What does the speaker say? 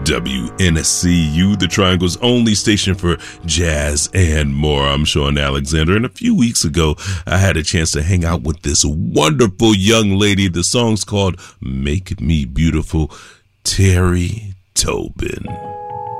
WNSCU, the Triangle's only station for jazz and more. I'm Sean Alexander, and a few weeks ago, I had a chance to hang out with this wonderful young lady. The song's called Make Me Beautiful, Terry Tobin.